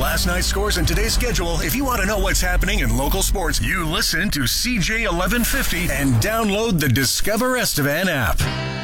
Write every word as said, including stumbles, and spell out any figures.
last night's scores and today's schedule. If you want to know what's happening in local sports, you listen to C J eleven fifty and download the Discover Estevan app.